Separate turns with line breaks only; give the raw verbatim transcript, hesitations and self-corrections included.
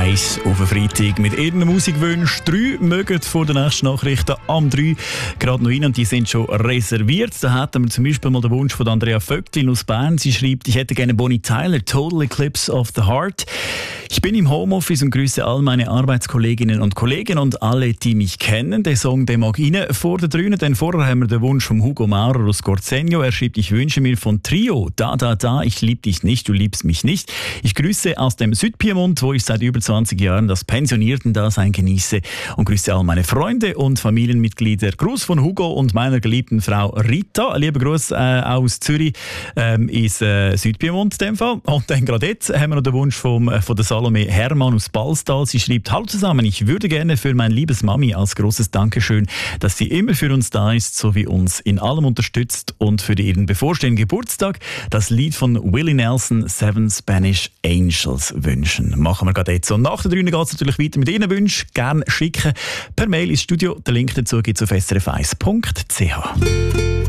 eins auf einen Freitag mit irgendeinem Musikwunsch. Drei mögen vor den nächsten Nachrichten am drei gerade noch rein und die sind schon reserviert. Da hatten wir zum Beispiel mal den Wunsch von Andrea Vögtlin aus Bern. Sie schreibt, ich hätte gerne Bonnie Tyler, Total Eclipse of the Heart. Ich bin im Homeoffice und grüße all meine Arbeitskolleginnen und Kollegen und alle, die mich kennen. Der Song, der mag rein vor der Drüne, denn vorher haben wir den Wunsch von Hugo Maurer aus Corsenio. Er schreibt, ich wünsche mir von Trio, da, da, da, ich lieb dich nicht, du liebst mich nicht. Ich grüße aus dem Südpiemont, wo ich seit über zwanzig Jahren das Pensionierten-Dasein genieße und grüße all meine Freunde und Familienmitglieder. Gruß von Hugo und meiner geliebten Frau Rita. Lieber Gruß äh, aus Zürich ähm, ins äh, Südpiemont in dem Fall. Und dann gerade jetzt haben wir noch den Wunsch vom, äh, von der Salome Hermann aus Balstal. Sie schreibt, hallo zusammen, ich würde gerne für mein liebes Mami als großes Dankeschön, dass sie immer für uns da ist, sowie uns in allem unterstützt und für ihren bevorstehenden Geburtstag das Lied von Willie Nelson, Seven Spanish Angels, wünschen. Machen wir gerade jetzt. Und nach der Drüne geht es natürlich weiter mit Ihren Wünschen. Gerne schicken per Mail ins Studio. Den Link dazu gibt es auf s r f eins punkt c h.